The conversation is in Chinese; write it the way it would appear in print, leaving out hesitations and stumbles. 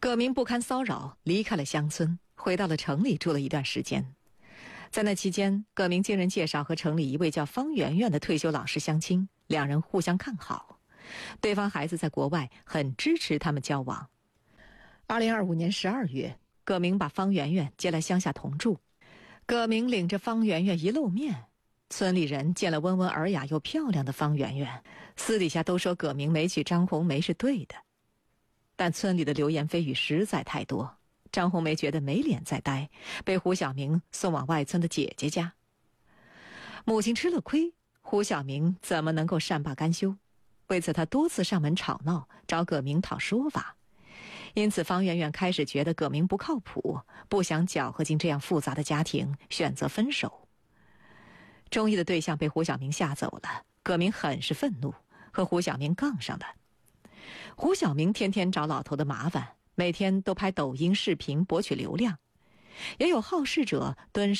葛明不堪骚扰，离开了乡村，回到了城里住了一段时间。在那期间，葛明经人介绍和城里一位叫方圆圆的退休老师相亲，两人互相看好，对方孩子在国外，很支持他们交往。2025年12月，葛明把方圆圆接来乡下同住。葛明领着方圆圆一露面，村里人见了温文尔雅又漂亮的方圆圆，私底下都说葛明没娶张红梅是对的。但村里的流言蜚语实在太多，张红梅觉得没脸再待，被胡晓明送往外村的姐姐家。母亲吃了亏，胡晓明怎么能够善罢甘休？为此他多次上门吵闹，找葛明讨说法。因此方圆圆开始觉得葛明不靠谱，不想搅和进这样复杂的家庭，选择分手。中意的对象被胡晓明吓走了，葛明很是愤怒，和胡晓明杠上了。胡晓明天天找老头的麻烦，每天都拍抖音视频博取流量。也有好事者蹲